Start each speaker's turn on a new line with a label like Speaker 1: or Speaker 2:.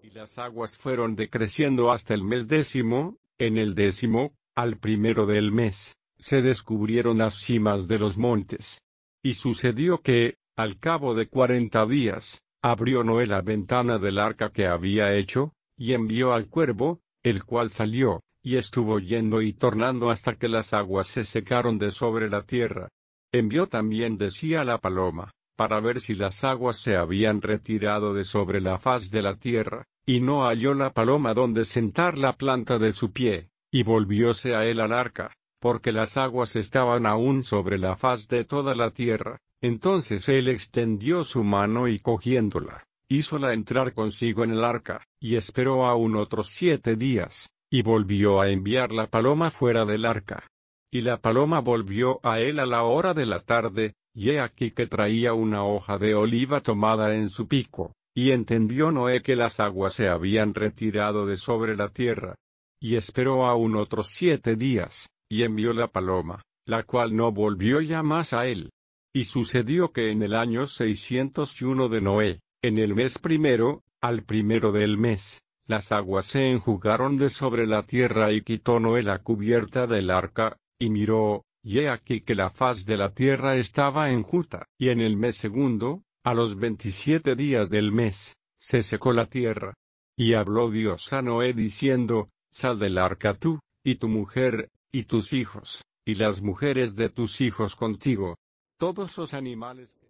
Speaker 1: Y las aguas fueron decreciendo hasta el mes 10, en el 10, al primero del mes, se descubrieron las cimas de los montes. Y sucedió que, al cabo de 40 días, abrió Noé la ventana del arca que había hecho, y envió al cuervo, el cual salió, y estuvo yendo y tornando hasta que las aguas se secaron de sobre la tierra. Envió también decía la paloma, para ver si las aguas se habían retirado de sobre la faz de la tierra, y no halló la paloma donde sentar la planta de su pie, y volvióse a él al arca, porque las aguas estaban aún sobre la faz de toda la tierra. Entonces él extendió su mano y cogiéndola, hízola entrar consigo en el arca, y esperó aún otros 7 días, y volvió a enviar la paloma fuera del arca. Y la paloma volvió a él a la hora de la tarde, y he aquí que traía una hoja de oliva tomada en su pico, y entendió Noé que las aguas se habían retirado de sobre la tierra. Y esperó aún otros 7 días, y envió la paloma, la cual no volvió ya más a él. Y sucedió que en el año 601 de Noé, en el mes primero, al primero del mes, las aguas se enjugaron de sobre la tierra y quitó Noé la cubierta del arca, y miró, y he aquí que la faz de la tierra estaba enjuta. Y en el mes segundo, a los 27 días del mes, se secó la tierra. Y habló Dios a Noé diciendo, sal del arca tú, y tu mujer, y tus hijos, y las mujeres de tus hijos contigo. Todos los animales